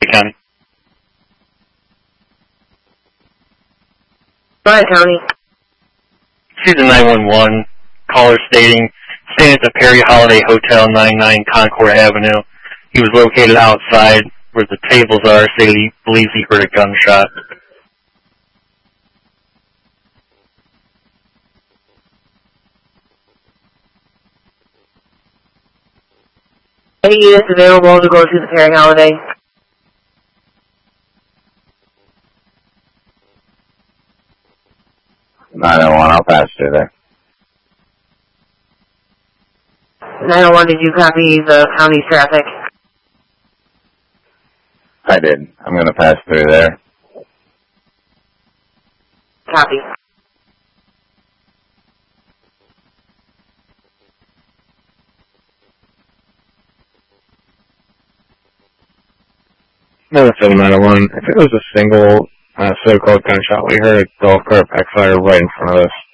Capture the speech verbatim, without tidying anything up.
County. Bryan County. This is a nine one one caller stating, staying at the Perry Holiday Hotel, ninety-nine Concord Avenue. He was located outside where the tables are, saying he believes he heard a gunshot. Any units available to go to the Perry Holiday? nine oh one, I'll pass through there. nine oh one, did you copy the county's traffic? I did. I'm going to pass through there. Copy. Another seven nine oh one. If it was a single uh, so-called gunshot, we heard a golf cart backfire right in front of us.